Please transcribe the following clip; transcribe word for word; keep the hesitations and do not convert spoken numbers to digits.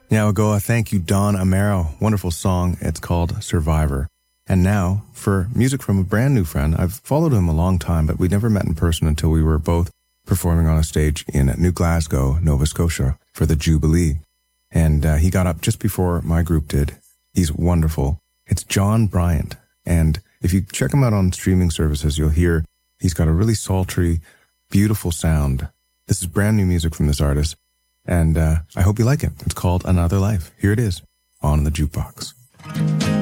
Nyawagoa, thank you, Don Amaro. Wonderful song. It's called Survivor. And now, for music from a brand new friend. I've followed him a long time, but we never met in person until we were both performing on a stage in New Glasgow, Nova Scotia, for the Jubilee. And uh, he got up just before my group did. He's wonderful. It's John Bryant. And if you check him out on streaming services, you'll hear he's got a really sultry, beautiful sound. This is brand new music from this artist. And uh, I hope you like it. It's called Another Life. Here it is on the Jukebox.